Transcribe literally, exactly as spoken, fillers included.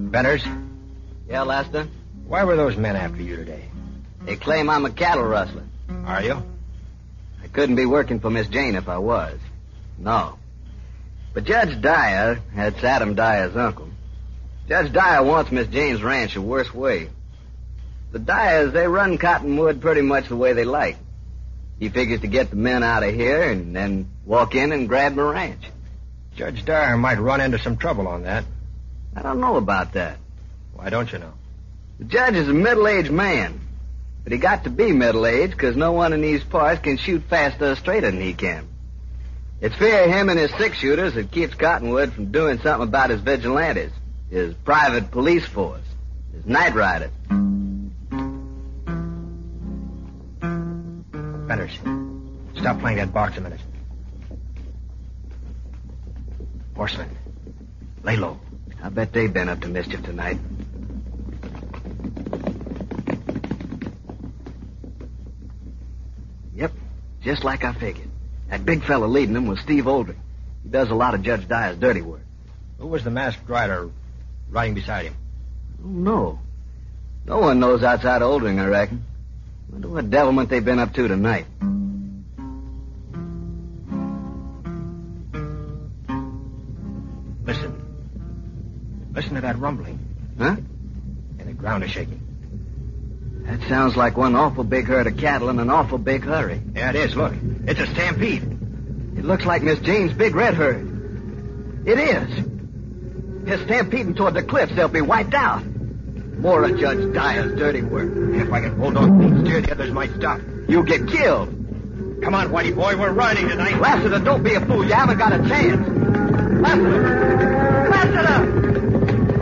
Benners? Yeah, Lester? Why were those men after you today? They claim I'm a cattle rustler. Are you? I couldn't be working for Miss Jane if I was. No. But Judge Dyer, that's Adam Dyer's uncle, Judge Dyer wants Miss Jane's ranch a worse way. The Dyers, they run Cottonwood pretty much the way they like. He figures to get the men out of here and then walk in and grab the ranch. Judge Dyer might run into some trouble on that. I don't know about that. Why don't you know? The judge is a middle-aged man. But he got to be middle-aged because no one in these parts can shoot faster or straighter than he can. It's fear of him and his six-shooters that keeps Cottonwood from doing something about his vigilantes, his private police force, his night riders. Benners, stop playing that box a minute. Horsemen, lay low. I bet they've been up to mischief tonight. Yep, just like I figured. That big fella leading them was Steve Oldring. He does a lot of Judge Dyer's dirty work. Who was the masked rider riding beside him? Oh, no. No one knows outside Oldring, I reckon. Wonder what devilment they've been up to tonight. Listen. Listen to that rumbling. Huh? And the ground is shaking. That sounds like one awful big herd of cattle in an awful big hurry. Yeah, it is. Look, it's a stampede. It looks like Miss Jane's big red herd. It is. They're stampeding toward the cliffs. They'll be wiped out. More of Judge Dyer's dirty work. If I can hold on and steer, the others might stop. You'll get killed. Come on, Whitey boy, we're riding tonight. Lassiter, don't be a fool. You haven't got a chance. Lassiter.